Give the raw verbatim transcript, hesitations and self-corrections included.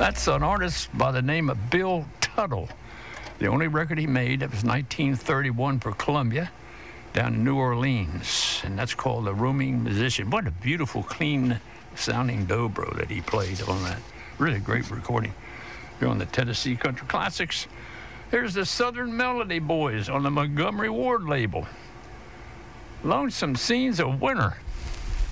That's an artist by the name of Bill Tuttle. The only record he made, that was nineteen thirty-one for Columbia, down in New Orleans, and that's called The Roaming Musician. What a beautiful, clean-sounding dobro that he played on that. Really great recording. Here on the Tennessee Country Classics, here's the Southern Melody Boys on the Montgomery Ward label. Lonesome Scenes of Winter.